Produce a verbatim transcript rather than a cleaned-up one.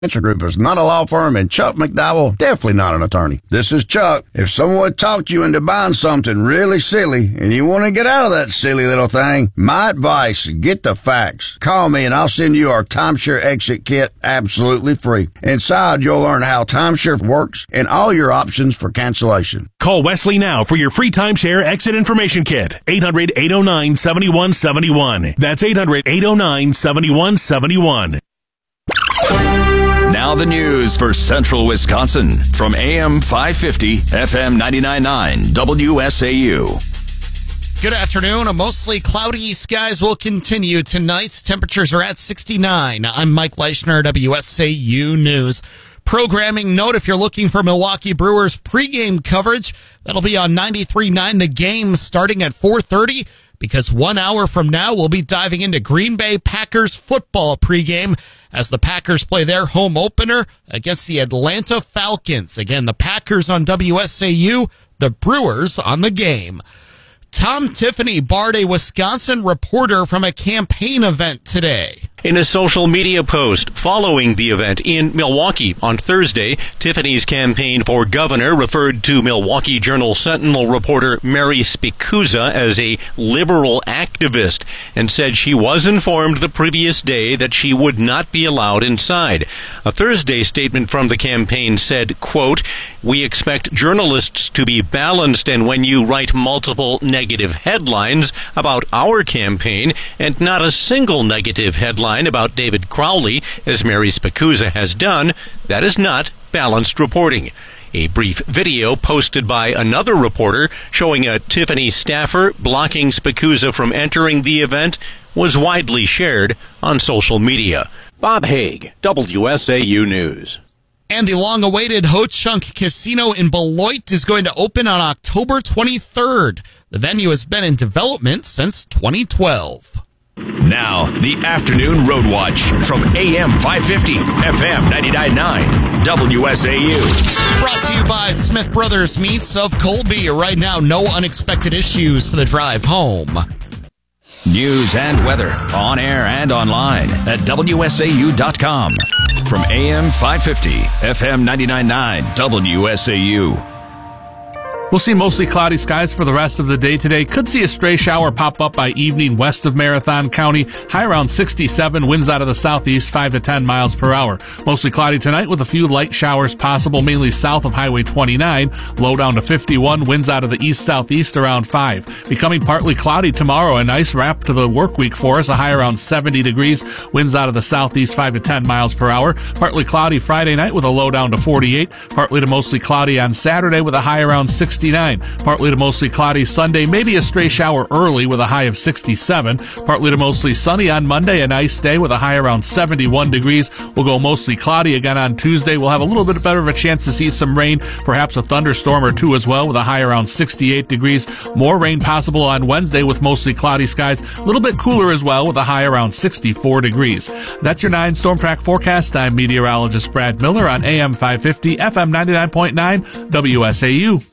Venture Group is not a law firm, and Chuck McDowell, definitely not an attorney. This is Chuck. If someone talked you into buying something really silly and you want to get out of that silly little thing, my advice, get the facts. Call me and I'll send you our timeshare exit kit absolutely free. Inside, you'll learn how timeshare works and all your options for cancellation. Call Wesley now for your free timeshare exit information kit. eight hundred, eight oh nine, seven one seven one. That's eight hundred, eight oh nine, seven one seven one. Now the news for Central Wisconsin from A M five fifty, F M ninety-nine point nine, W S A U. Good afternoon. A mostly cloudy skies will continue tonight. Temperatures are at sixty-nine. I'm Mike Leischner, W S A U News. Programming note, if you're looking for Milwaukee Brewers pregame coverage, that'll be on ninety-three point nine The Game starting at four thirty. Because one hour from now, we'll be diving into Green Bay Packers football pregame as the Packers play their home opener against the Atlanta Falcons. Again, the Packers on W S A U, the Brewers on The Game. Tom Tiffany barred a Wisconsin reporter from a campaign event today. In a social media post following the event in Milwaukee on Thursday, Tiffany's campaign for governor referred to Milwaukee Journal-Sentinel reporter Mary Spicuzza as a liberal activist and said she was informed the previous day that she would not be allowed inside. A Thursday statement from the campaign said, quote, "We expect journalists to be balanced, and when you write multiple negative headlines about our campaign and not a single negative headline about David Crowley, as Mary Spicuzza has done, that is not balanced reporting." A brief video posted by another reporter showing a Tiffany staffer blocking Spicuzza from entering the event was widely shared on social media. Bob Haig, W S A U News. And the long-awaited Ho-Chunk Casino in Beloit is going to open on October twenty-third. The venue has been in development since twenty twelve. Now, the Afternoon Road Watch from A M five fifty, F M ninety-nine point nine, W S A U. Brought to you by Smith Brothers Meats of Colby. Right now, no unexpected issues for the drive home. News and weather on air and online at W S A U dot com. From A M five fifty, F M ninety-nine point nine, W S A U. We'll see mostly cloudy skies for the rest of the day today. Could see a stray shower pop up by evening west of Marathon County. High around sixty-seven, winds out of the southeast, five to ten miles per hour. Mostly cloudy tonight with a few light showers possible, mainly south of Highway twenty-nine. Low down to fifty-one, winds out of the east-southeast around five. Becoming partly cloudy tomorrow, a nice wrap to the work week for us. A high around seventy degrees, winds out of the southeast, five to ten miles per hour. Partly cloudy Friday night with a low down to forty-eight. Partly to mostly cloudy on Saturday with a high around sixty-nine. Partly to mostly cloudy Sunday, maybe a stray shower early with a high of sixty-seven. Partly to mostly sunny on Monday, a nice day with a high around seventy-one degrees. We'll go mostly cloudy again on Tuesday. We'll have a little bit better of a chance to see some rain, perhaps a thunderstorm or two as well with a high around sixty-eight degrees. More rain possible on Wednesday with mostly cloudy skies. A little bit cooler as well with a high around sixty-four degrees. That's your nine Storm Track forecast. I'm meteorologist Brad Miller on A M five fifty, F M ninety-nine point nine, W S A U.